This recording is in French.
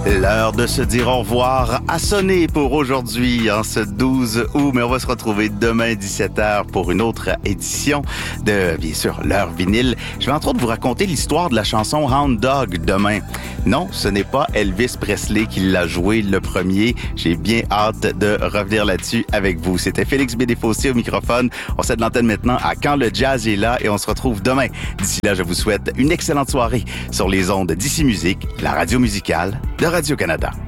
L'heure de se dire au revoir a sonné pour aujourd'hui, en ce 12 août, mais on va se retrouver demain 17h pour une autre édition de, bien sûr, l'heure vinyle. Je vais entre autres vous raconter l'histoire de la chanson Hound Dog demain. Non, ce n'est pas Elvis Presley qui l'a joué le premier. J'ai bien hâte de revenir là-dessus avec vous. C'était Félix Bédéfossé au microphone. On cède l'antenne maintenant à Quand le jazz est là et on se retrouve demain. D'ici là, je vous souhaite une excellente soirée sur les ondes d'Ici Musique, la radio musicale de Radio-Canada.